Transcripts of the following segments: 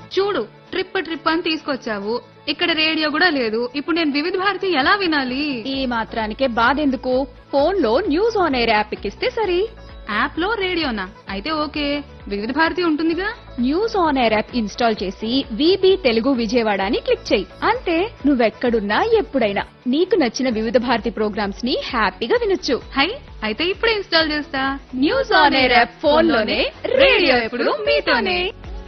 చూడు, trip trip అని తీసుకొచ్చావు. ఇక్కడ రేడియో కూడా లేదు. ఇప్పుడు నేను వివిధ భారతి ఎలా వినాలి? ఈ మాత్రానికే బాధెందుకు? ఫోన్ లో న్యూస్ ఆన్ ఎయిర్ యాప్ ఎక్కిస్తే సరి. యాప్ లో రేడియోనా? అయితే ఓకే, వివిధ భారతి ఉంటుందిగా. News on air app install చేసి విబి తెలుగు విజయవాడ అని క్లిక్ చేయి. అంతే, నువ్వెక్కడున్నా ఎప్పుడైనా నీకు నచ్చిన వివిధ భారతి ప్రోగ్రామ్స్ ని హ్యాపీగా వినొచ్చు. హై, అయితే ఇప్పుడే ఇన్స్టాల్ చేస్తా. News on air app phone లోనే, రేడియో ఎప్పుడు మీతోనే.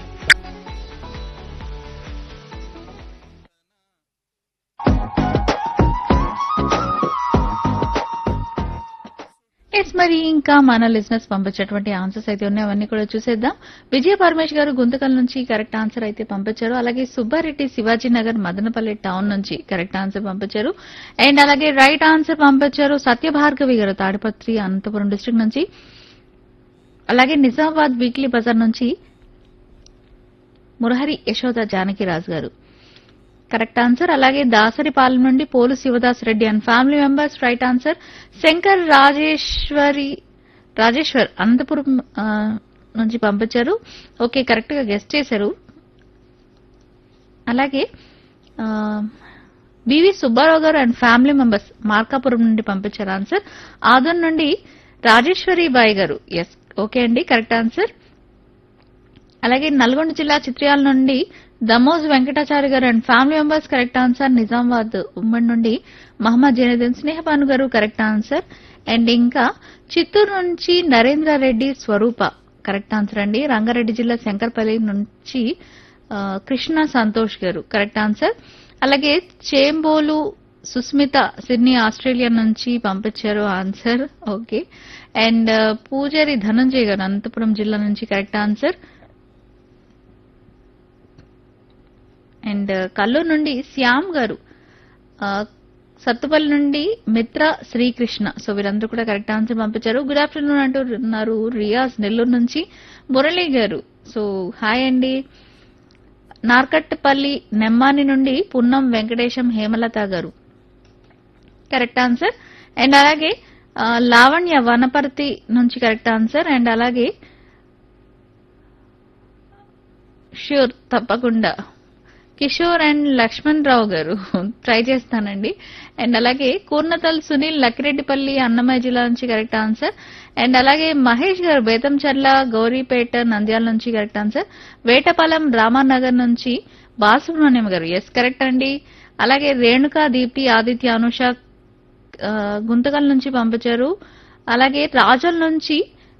ఎస్, మరి ఇంకా మన లిజినెస్ పంపించేటువంటి ఆన్సర్స్ అయితే ఉన్నాయి, అవన్నీ కూడా చూసేద్దాం. విజయ పరమేష్ గారు గుంతకల్ నుంచి కరెక్ట్ ఆన్సర్ అయితే పంపించారు. అలాగే సుబ్బారెడ్డి శివాజీ నగర్ మదనపల్లి టౌన్ నుంచి కరెక్ట్ ఆన్సర్ పంపించారు. అండ్ అలాగే రైట్ ఆన్సర్ పంపించారు సత్యభార్గవి గారు తాడిపత్రి అనంతపురం డిస్ట్రిక్ట్ నుంచి. అలాగే నిజామాబాద్ వీక్లీ బజార్ నుంచి మురహరి యశోద జానకిరాజు గారు కరెక్ట్ ఆన్సర్. అలాగే దాసరిపాలెం నుండి pole Shivadas Reddy and family members right answer. Shankar Rajeshwar Anantapuram నుంచి పంపించారు. ఓకే, కరెక్ట్ గా గెస్ట్ చేశారు. అలాగే బివి సుబ్బారావు గారు అండ్ ఫ్యామిలీ మెంబర్స్ మార్కాపురం నుండి పంపించారు ఆన్సర్. ఆదన్ నుండి రాజేశ్వరి బాయ్ గారు, ఎస్ ఓకే అండి, కరెక్ట్ ఆన్సర్. అలాగే నల్గొండ జిల్లా చిత్ర్యాల నుండి దమోజ్ వెంకటాచారి గారు and family members correct answer. Nizamabad ఉమ్మడి నుండి మహమ్మద్ జైనుద్దీన్ స్నేహపాను గారు కరెక్ట్ ఆన్సర్. అండ్ ఇంకా చిత్తూరు నుంచి నరేంద్ర రెడ్డి స్వరూప కరెక్ట్ ఆన్సర్ అండి. రంగారెడ్డి జిల్లా శంకర్పల్లి నుంచి కృష్ణ సంతోష్ గారు కరెక్ట్ ఆన్సర్. అలాగే చేంబోలు సుస్మిత సిడ్నీ ఆస్ట్రేలియా నుంచి పంపించారు ఆన్సర్. ఓకే. అండ్ పూజారి ధనంజయ్ గారు అనంతపురం జిల్లా నుంచి కరెక్ట్ ఆన్సర్. అండ్ కల్లూరు నుండి శ్యామ్ గారు, సత్తుపల్లి నుండి మిత్ర శ్రీకృష్ణ, సో వీరందరూ కూడా కరెక్ట్ ఆన్సర్ పంపించారు. గుడ్ ఆఫ్టర్నూన్ అంటున్నారు రియాజ్ నెల్లూరు నుంచి. మురళి గారు, సో హాయ్ అండి. నార్కట్పల్లి నెమ్మాని నుండి పున్నం వెంకటేశం హేమలత గారు కరెక్ట్ ఆన్సర్. అండ్ అలాగే లావణ్య వనపర్తి నుంచి కరెక్ట్ ఆన్సర్. అండ్ అలాగే ష్యూర్ తప్పకుండా కిషోర్ అండ్ లక్ష్మణ్ రావు గారు ట్రై చేస్తానండి. అండ్ అలాగే కూర్నతల్ సునీల్ లక్కిరెడ్డిపల్లి అన్నమయ్య జిల్లా నుంచి కరెక్ట్ ఆన్సర్. అండ్ అలాగే మహేష్ గారు బేతంచర్ల గౌరీపేట నంద్యాల నుంచి కరెక్ట్ ఆన్సర్. వేటపాలెం రామానగర్ నుంచి బాలసుబ్రహ్మణ్యం గారు, ఎస్ కరెక్ట్ అండి. అలాగే రేణుకా దీప్తి ఆదిత్య అనుష గుంతకల్ నుంచి పంపించారు. అలాగే రాజల్ నుంచి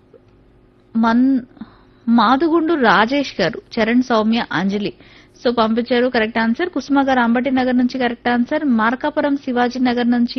మాదుగుండు రాజేష్ గారు, చరణ్ సౌమ్య అంజలి, సో పంపించారు కరెక్ట్ ఆన్సర్. కుసుమ గారు అంబటి నగర్ నుంచి కరెక్ట్ ఆన్సర్. మార్కాపురం శివాజీ నగర్ నుంచి